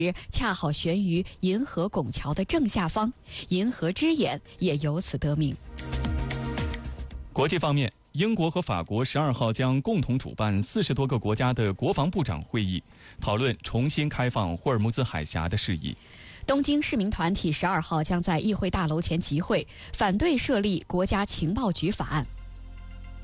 恰好悬于银河拱桥的正下方，银河之眼也由此得名。 国际方面，英国和法国12号将共同主办40多个国家的国防部长会议，讨论重新开放霍尔木兹海峡的事宜。 东京市民团体12号将在议会大楼前集会，反对设立国家情报局法案。